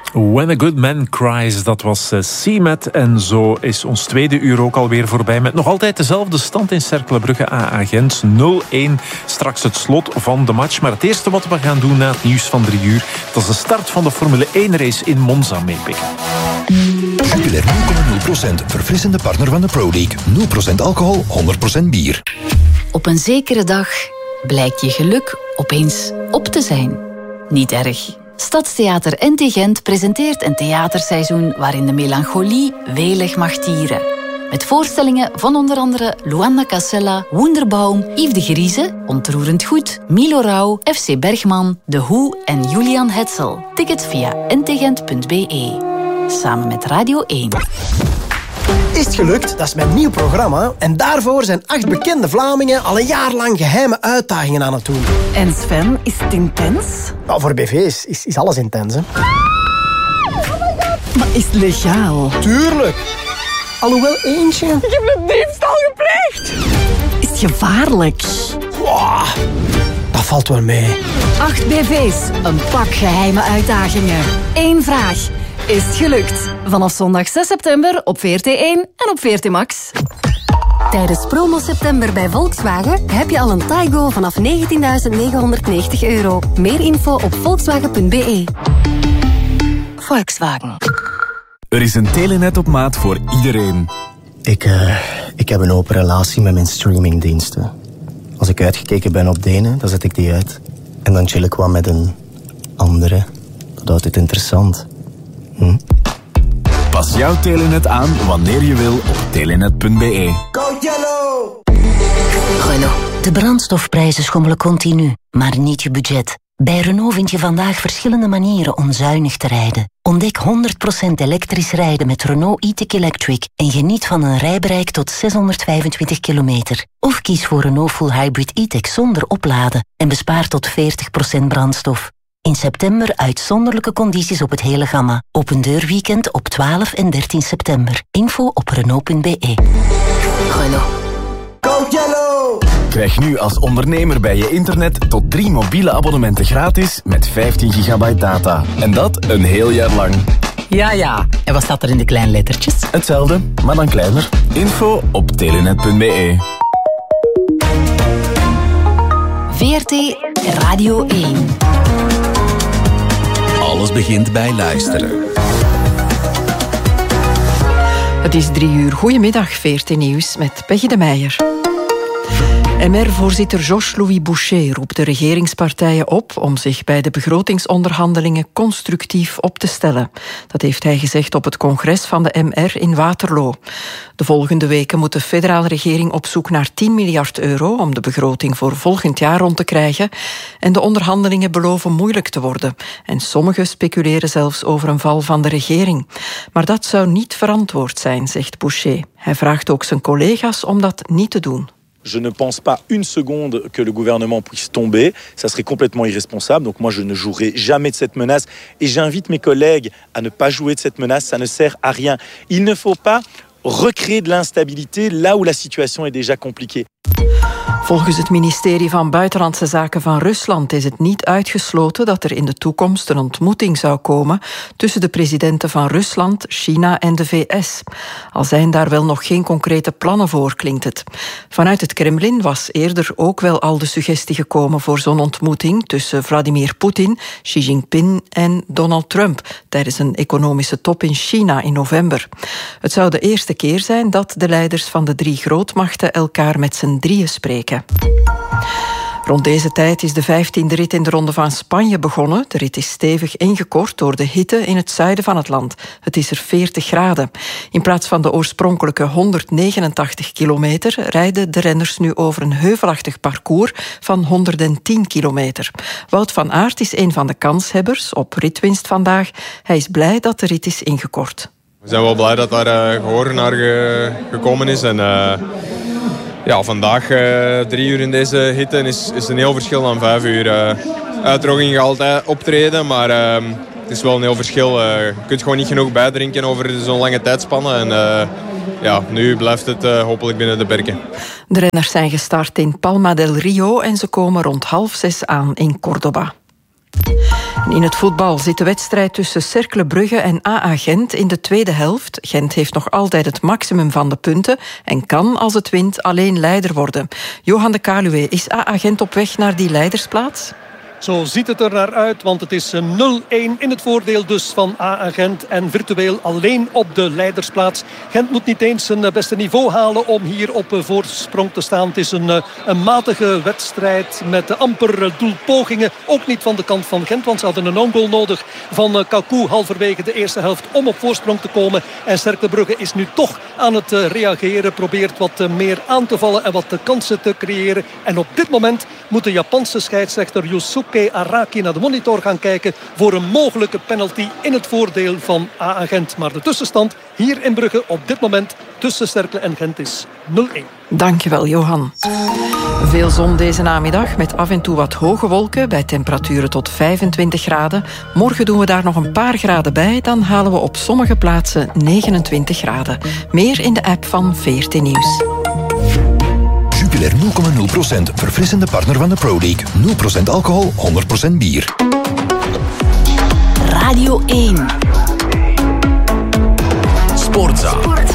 When a Good Man Cries, dat was C-Met. En zo is ons tweede uur ook alweer voorbij. Met nog altijd dezelfde stand in Cercle Brugge AA Gent. 0-1, straks het slot van de match. Maar het eerste wat we gaan doen na het nieuws van 3 uur... dat is de start van de Formule 1-race in Monza meepikken. Jupiler 0,0%, verfrissende partner van de Pro League. 0% alcohol, 100% bier. Op een zekere dag blijkt je geluk opeens op te zijn. Niet erg. Stadstheater NT Gent presenteert een theaterseizoen waarin de melancholie welig mag tieren. Met voorstellingen van onder andere Luanda Casella, Wunderbaum, Yves de Grieze, Ontroerend Goed, Milo Rauw, FC Bergman, De Hoe en Julian Hetzel. Tickets via ntgent.be. Samen met Radio 1. Is het gelukt? Dat is mijn nieuw programma. En daarvoor zijn 8 bekende Vlamingen al een jaar lang geheime uitdagingen aan het doen. En Sven, is het intens? Nou, voor BV's is alles intens, hè. Maar is het legaal? Tuurlijk. Alhoewel eentje... Ik heb een diefstal gepleegd. Is het gevaarlijk? Wow, dat valt wel mee. 8 BV's, een pak geheime uitdagingen. 1 vraag. Is het gelukt? Vanaf zondag 6 september op VRT1 en op VRT Max. Tijdens promo september bij Volkswagen heb je al een Taygo vanaf €19.990. Meer info op volkswagen.be. Volkswagen. Er is een telenet op maat voor iedereen. Ik heb een open relatie met mijn streamingdiensten. Als ik uitgekeken ben op de ene, dan zet ik die uit. En dan chill ik wat met een andere. Dat houdt het interessant. Pas jouw telenet aan wanneer je wil op telenet.be. Go Yellow! Renault. De brandstofprijzen schommelen continu, maar niet je budget. Bij Renault vind je vandaag verschillende manieren om zuinig te rijden. Ontdek 100% elektrisch rijden met Renault e-tech Electric en geniet van een rijbereik tot 625 kilometer. Of kies voor Renault Full Hybrid e-tech zonder opladen en bespaar tot 40% brandstof. In september uitzonderlijke condities op het hele gamma. Open deurweekend op 12 en 13 september. Info op Renault.be. Renault. Go Yellow! Krijg nu als ondernemer bij je internet tot 3 mobiele abonnementen gratis met 15 gigabyte data. En dat een heel jaar lang. Ja. En wat staat er in de kleine lettertjes? Hetzelfde, maar dan kleiner. Info op telenet.be. VRT Radio 1. Alles begint bij luisteren. Het is 3 uur. Goedemiddag, VRT Nieuws met Peggy de Meijer. MR-voorzitter Georges-Louis Boucher roept de regeringspartijen op om zich bij de begrotingsonderhandelingen constructief op te stellen. Dat heeft hij gezegd op het congres van de MR in Waterloo. De volgende weken moet de federale regering op zoek naar 10 miljard euro om de begroting voor volgend jaar rond te krijgen. En de onderhandelingen beloven moeilijk te worden. En sommigen speculeren zelfs over een val van de regering. Maar dat zou niet verantwoord zijn, zegt Boucher. Hij vraagt ook zijn collega's om dat niet te doen. Je ne pense pas une seconde que le gouvernement puisse tomber. Ça serait complètement irresponsable. Donc moi, je ne jouerai jamais de cette menace. Et j'invite mes collègues à ne pas jouer de cette menace. Ça ne sert à rien. Il ne faut pas recréer de l'instabilité là où la situation est déjà compliquée. Volgens het ministerie van Buitenlandse Zaken van Rusland is het niet uitgesloten dat er in de toekomst een ontmoeting zou komen tussen de presidenten van Rusland, China en de VS. Al zijn daar wel nog geen concrete plannen voor, klinkt het. Vanuit het Kremlin was eerder ook wel al de suggestie gekomen voor zo'n ontmoeting tussen Vladimir Poetin, Xi Jinping en Donald Trump tijdens een economische top in China in november. Het zou de eerste keer zijn dat de leiders van de 3 grootmachten elkaar met z'n drieën spreken. Rond deze tijd is de 15e rit in de Ronde van Spanje begonnen. De rit is stevig ingekort door de hitte in het zuiden van het land. Het is er 40 graden. In plaats van de oorspronkelijke 189 kilometer rijden de renners nu over een heuvelachtig parcours van 110 kilometer. Wout van Aert is een van de kanshebbers op ritwinst vandaag. Hij is blij dat de rit is ingekort. We zijn wel blij dat daar gehoor naar gekomen is. En ja, vandaag 3 uur in deze hitte is een heel verschil dan 5 uur. Uitdroging gaat altijd optreden, maar het is wel een heel verschil. Je kunt gewoon niet genoeg bijdrinken over zo'n lange tijdspanne. En ja, nu blijft het hopelijk binnen de perken. De renners zijn gestart in Palma del Rio en ze komen rond 5:30 aan in Córdoba. In het voetbal zit de wedstrijd tussen Cercle Brugge en AA Gent in de tweede helft. Gent heeft nog altijd het maximum van de punten en kan, als het wint, alleen leider worden. Johan de Kaluwe, is AA Gent op weg naar die leidersplaats? Zo ziet het er naar uit, want het is 0-1 in het voordeel dus van AA Gent en virtueel alleen op de leidersplaats. Gent moet niet eens zijn beste niveau halen om hier op voorsprong te staan. Het is een matige wedstrijd met amper doelpogingen. Ook niet van de kant van Gent, want ze hadden een own-goal nodig van Kaku halverwege de eerste helft om op voorsprong te komen. En Cercle Brugge is nu toch aan het reageren, probeert wat meer aan te vallen en wat kansen te creëren. En op dit moment moet de Japanse scheidsrechter Yusuke Araki naar de monitor gaan kijken voor een mogelijke penalty in het voordeel van AA Gent. Maar de tussenstand hier in Brugge op dit moment tussen Cercle en Gent is 0-1. Dankjewel, Johan. Veel zon deze namiddag met af en toe wat hoge wolken bij temperaturen tot 25 graden. Morgen doen we daar nog een paar graden bij. Dan halen we op sommige plaatsen 29 graden. Meer in de app van VRT Nieuws. Jupiler 0,0%. Verfrissende partner van de Pro League. 0% alcohol, 100% bier. Radio 1. Sportza.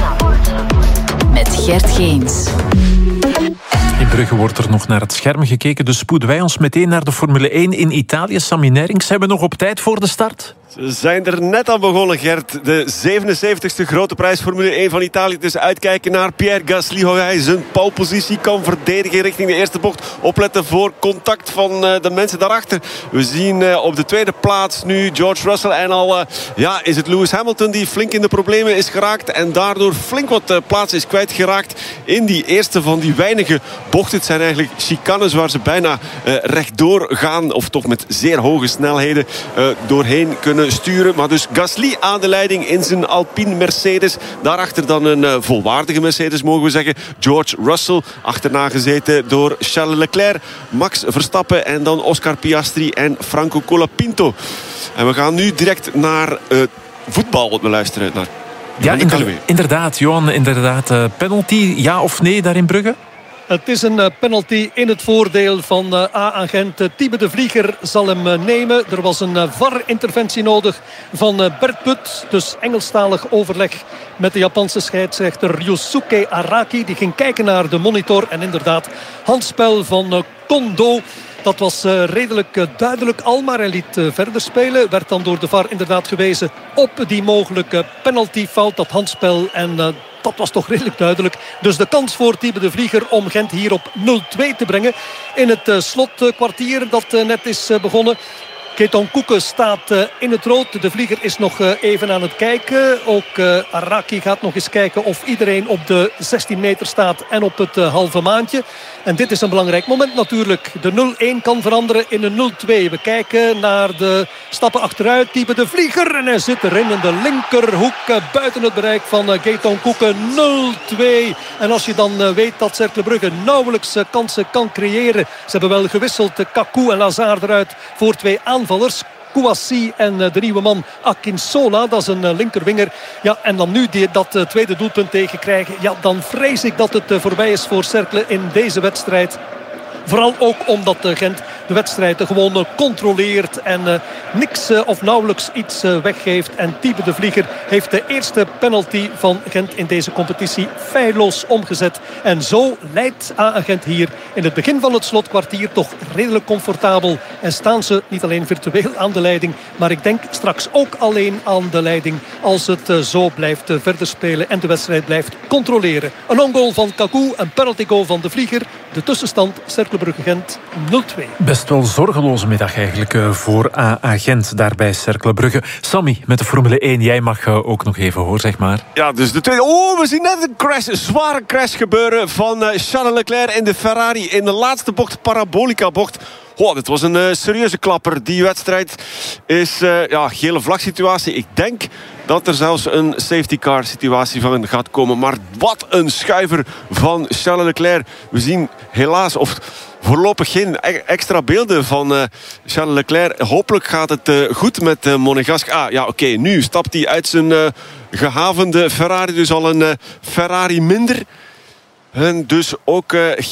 Met Gert Geens. In Brugge wordt er nog naar het scherm gekeken, dus spoeden wij ons meteen naar de Formule 1 in Italië. Sammy Nerings, zijn we nog op tijd voor de start? Ze zijn er net aan begonnen, Gert. De 77ste grote prijs Formule 1 van Italië. Dus uitkijken naar Pierre Gasly. Hoe hij zijn polepositie kan verdedigen richting de eerste bocht. Opletten voor contact van de mensen daarachter. We zien op de tweede plaats nu George Russell. En al is het Lewis Hamilton die flink in de problemen is geraakt. En daardoor flink wat plaats is kwijtgeraakt in die eerste van die weinige bochten. Het zijn eigenlijk chicanes waar ze bijna rechtdoor gaan. Of toch met zeer hoge snelheden doorheen kunnen sturen. Maar dus Gasly aan de leiding in zijn Alpine Mercedes. Daarachter dan een volwaardige Mercedes, mogen we zeggen. George Russell, achterna gezeten door Charles Leclerc, Max Verstappen en dan Oscar Piastri en Franco Colapinto. En we gaan nu direct naar voetbal wat we luisteren naar. Ja, inderdaad, Johan, penalty, ja of nee daar in Brugge? Het is een penalty in het voordeel van AA Gent. Thiebe de Vlieger zal hem nemen. Er was een VAR-interventie nodig van Bert Put. Dus Engelstalig overleg met de Japanse scheidsrechter Yusuke Araki. Die ging kijken naar de monitor. En inderdaad, handspel van Kondo. Dat was redelijk duidelijk al, maar hij liet verder spelen. Werd dan door de VAR inderdaad gewezen op die mogelijke penaltyfout, dat handspel. En dat was toch redelijk duidelijk. Dus de kans voor Thiebe de Vlieger om Gent hier op 0-2 te brengen. In het slotkwartier dat net is begonnen. Keton Koeken staat in het rood. De Vlieger is nog even aan het kijken. Ook Araki gaat nog eens kijken of iedereen op de 16 meter staat en op het halve maandje. En dit is een belangrijk moment natuurlijk. De 0-1 kan veranderen in een 0-2. We kijken naar de stappen achteruit. Thiebe de Vlieger. En hij zit erin in de linkerhoek buiten het bereik van Keton Koeken. 0-2. En als je dan weet dat Cercle Brugge nauwelijks kansen kan creëren. Ze hebben wel gewisseld. Kaku en Lazar eruit voor twee aanvallers. Kouassi en de nieuwe man Akinsola, dat is een linkerwinger. Ja, en dan nu dat tweede doelpunt tegenkrijgen. Ja, dan vrees ik dat het voorbij is voor Cercle in deze wedstrijd. Vooral ook omdat Gent de wedstrijd gewoon controleert en niks of nauwelijks iets weggeeft. En Thiebe de Vlieger heeft de eerste penalty van Gent in deze competitie feilloos omgezet. En zo leidt AA Gent hier in het begin van het slotkwartier toch redelijk comfortabel. En staan ze niet alleen virtueel aan de leiding, maar ik denk straks ook alleen aan de leiding als het zo blijft verder spelen en de wedstrijd blijft controleren. Een on-goal van Kaku, een penalty goal van de Vlieger. De tussenstand Cercle Brugge Gent 0-2. Best wel zorgeloze middag eigenlijk voor AA Gent daar bij Cercle Brugge. Sammy, met de Formule 1, jij mag ook nog even hoor, zeg maar. Ja, dus de tweede. Oh, we zien net een crash, een zware crash gebeuren van Charles Leclerc in de Ferrari in de laatste bocht, parabolica bocht. Oh, dit was een serieuze klapper. Die wedstrijd is gele vlag situatie. Ik denk dat er zelfs een safety car situatie van gaat komen. Maar wat een schuiver van Charles Leclerc. We zien helaas voorlopig geen extra beelden van Charles Leclerc. Hopelijk gaat het goed met Monegasque. Nu stapt hij uit zijn gehavende Ferrari. Dus al een Ferrari minder. En dus ook